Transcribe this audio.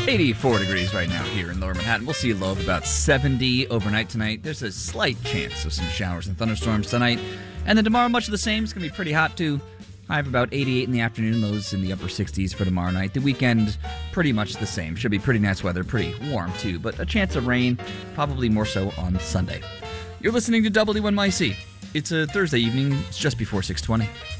84 degrees right now here in Lower Manhattan. We'll see a low of about 70 overnight tonight. There's a slight chance of some showers and thunderstorms tonight. And then tomorrow, much of the same. It's going to be pretty hot, too. High of about 88 in the afternoon, lows in the upper 60s for tomorrow night. The weekend, pretty much the same. Should be pretty nice weather, pretty warm, too. But a chance of rain, probably more so on Sunday. You're listening to W1YC. It's a Thursday evening. It's just before 6:20.